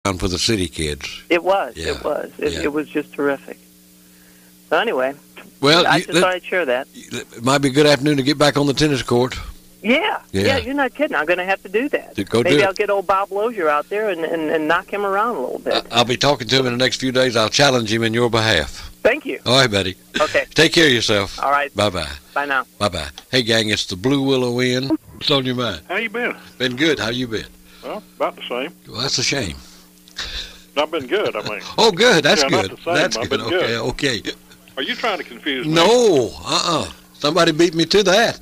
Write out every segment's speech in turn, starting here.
for the city kids. It was. Yeah. It was. Yeah. It was just terrific. So anyway, Well, I just thought I'd share that. It might be a good afternoon to get back on the tennis court. Yeah. Yeah. You're not kidding. I'm going to have to do that. Go do Maybe it. I'll get old Bob Lozier out there and knock him around a little bit. I'll be talking to him in the next few days. I'll challenge him in your behalf. Thank you. All right, buddy. Okay. Take care of yourself. All right. Bye-bye. Bye now. Bye-bye. Hey, gang, it's the Blue Willow Inn. What's on your mind? How you been? Been good. How you been? Well, about the same. Well, that's a shame. Not been good, I mean. Oh, good. That's Yeah, good. not the same. That's I've good. been good. Okay. Are you trying to confuse me? No. Somebody beat me to that.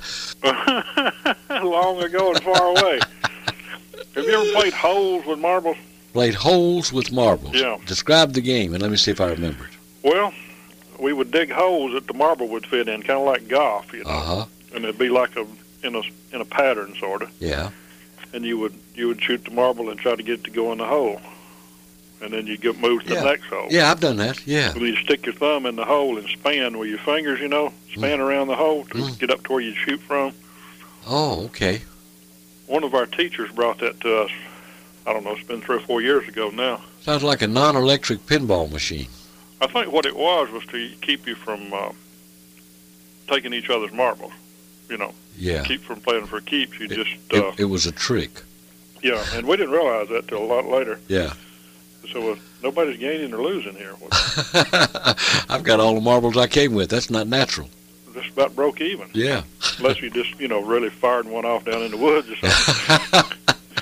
Long ago and far away. Have you ever played holes with marbles? Played holes with marbles. Yeah. Describe the game, and let me see if I remember it. Well, we would dig holes that the marble would fit in, kind of like golf, you know. Uh-huh. And it'd be like in a pattern, sort of. Yeah. And you would shoot the marble and try to get it to go in the hole. And then you get moved to the next hole. Yeah, I've done that. Yeah. You stick your thumb in the hole and span with your fingers, span around the hole to get up to where you shoot from. Oh, okay. One of our teachers brought that to us. I don't know, it's been 3 or 4 years ago now. Sounds like a non-electric pinball machine. I think what it was to keep you from taking each other's marbles, Yeah. keep from playing for keeps. It was a trick. Yeah, and we didn't realize that till a lot later. Yeah. So nobody's gaining or losing here. I've got all the marbles I came with. That's not natural. Just about broke even. Yeah. Unless you just, really fired one off down in the woods or something.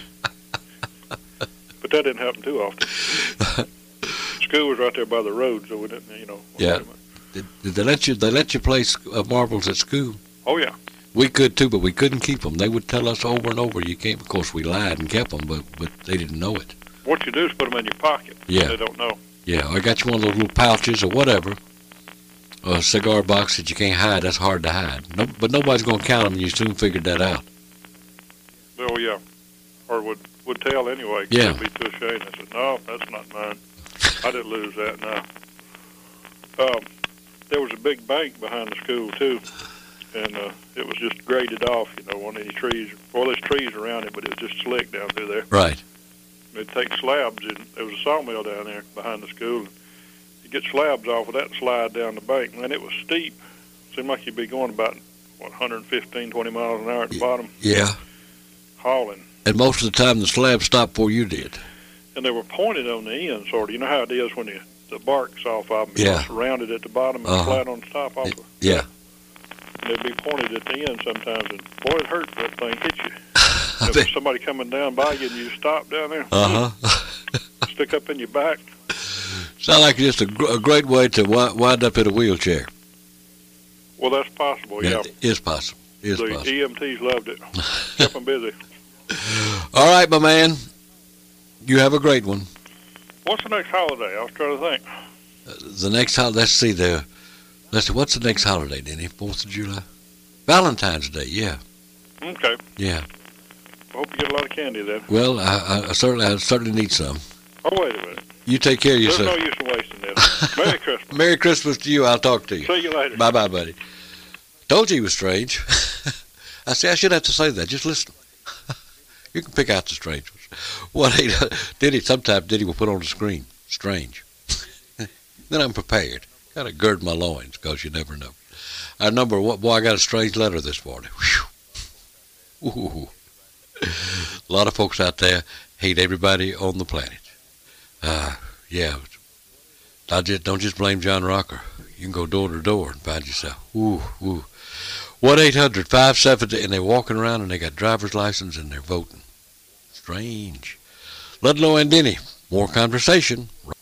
But that didn't happen too often. School was right there by the road, so we didn't, Yeah. Did they let you play marbles at school? Oh, yeah. We could too, but we couldn't keep them. They would tell us over and over, you can't. Of course, we lied and kept them, but they didn't know it. What you do is put them in your pocket. Yeah. They don't know. Yeah, I got you one of those little pouches or whatever. A cigar box that you can't hide. That's hard to hide. No, but nobody's going to count them, and you soon figured that out. Oh, yeah. Or would tell anyway. Yeah. They'd be too ashamed. I said, no, that's not mine. I didn't lose that now. There was a big bank behind the school, too. And it was just graded off, one of these trees. Well, there's trees around it, but it was just slick down through there. Right. They'd take slabs, and there was a sawmill down there behind the school. You get slabs off of that and slide down the bank. Man, it was steep. Seemed like you'd be going about, 115, 20 miles an hour at the bottom. Yeah. Hauling. And most of the time, the slab stopped before you did. And they were pointed on the end, sort of. You know how it is when the bark's off of them. Yeah. It's rounded at the bottom and flat on the top off of it. Yeah. And they'd be pointed at the end sometimes, and boy, it hurt that thing hit you. If there's somebody coming down by you and you stop down there, stick up in your back. Sound like just a great way to wind up in a wheelchair. Well, that's possible, yeah. It is possible. The EMTs loved it. Kept them busy. All right, my man. You have a great one. What's the next holiday? I was trying to think. The next holiday, let's see, what's the next holiday, Denny? 4th of July? Valentine's Day, yeah. Okay. Yeah. I hope you get a lot of candy then. Well, I certainly need some. Oh, wait a minute. You take care of yourself. There's no use in wasting this. Merry Christmas. Merry Christmas to you. I'll talk to you. See you later. Bye-bye, buddy. Told you he was strange. I shouldn't have to say that. Just listen. You can pick out the strange ones. Sometimes will put on the screen. Strange. Then I'm prepared. Got to gird my loins, because you never know. I got a strange letter this morning. Whew. Ooh. A lot of folks out there hate everybody on the planet. Yeah. Don't just blame John Rocker. You can go door to door and find yourself. Ooh. 1-800-570, and they're walking around and they got driver's license and they're voting. Strange. Ludlow and Denny. More conversation.